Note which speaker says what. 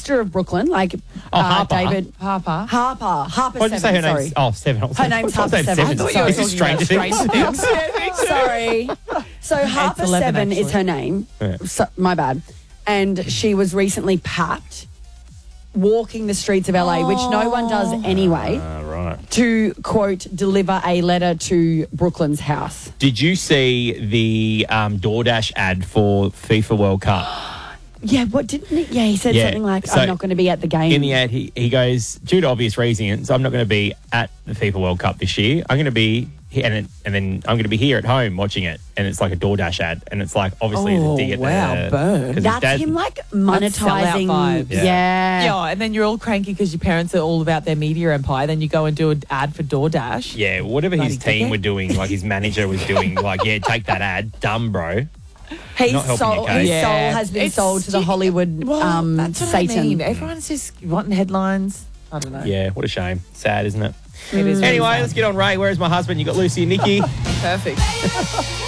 Speaker 1: sister of Brooklyn, like
Speaker 2: Harper.
Speaker 1: David
Speaker 3: Harper.
Speaker 1: Harper
Speaker 2: What did you say her
Speaker 1: Seven.
Speaker 2: name's?
Speaker 1: Sorry.
Speaker 2: Oh, Seven.
Speaker 1: Her name's Harper Seven. Sorry.
Speaker 2: This is Stranger Things.
Speaker 1: Sorry. So Harper
Speaker 3: 11,
Speaker 1: Seven is
Speaker 3: actually.
Speaker 1: her name.
Speaker 2: Yeah.
Speaker 1: So, my bad. And she was recently papped walking the streets of LA, which no one does anyway,
Speaker 2: Right.
Speaker 1: to, quote, deliver a letter to Brooklyn's house.
Speaker 2: Did you see the DoorDash ad for FIFA World Cup?
Speaker 1: Yeah, what didn't he? Yeah, he said
Speaker 2: Yeah,
Speaker 1: something like,
Speaker 2: so
Speaker 1: I'm not going to be at the game.
Speaker 2: In the ad, he goes, due to obvious reasons, I'm not going to be at the FIFA World Cup this year. I'm going to be here, and then I'm going to be here at home watching it. And it's like a DoorDash ad. And it's like, obviously,
Speaker 3: Oh,
Speaker 2: the dig at
Speaker 3: wow,
Speaker 2: the...
Speaker 3: burn.
Speaker 2: 'cause his
Speaker 1: That's
Speaker 2: dad-
Speaker 1: him, like,
Speaker 3: That's
Speaker 1: monetizing.
Speaker 3: sellout vibes.
Speaker 1: Yeah.
Speaker 3: Yeah, and then you're all cranky because your parents are all about their media empire. Then you go and do an ad for DoorDash.
Speaker 2: Yeah, whatever his
Speaker 3: Bloody
Speaker 2: team
Speaker 3: dickhead.
Speaker 2: were doing, like his manager was doing, like, yeah, take that ad. Dumb, bro.
Speaker 1: His
Speaker 2: Not helping
Speaker 1: soul,
Speaker 2: your case.
Speaker 1: his
Speaker 3: Yeah.
Speaker 1: soul has been
Speaker 3: It's-
Speaker 1: sold to the Hollywood
Speaker 3: that's what
Speaker 1: Satan.
Speaker 3: I mean. Everyone's just wanting headlines. I don't know.
Speaker 2: Yeah, what a shame. Sad, isn't it?
Speaker 3: It is really
Speaker 2: Anyway,
Speaker 3: sad.
Speaker 2: let's get on Ray. Where's my husband? You got Lucy and Nikki.
Speaker 3: Perfect.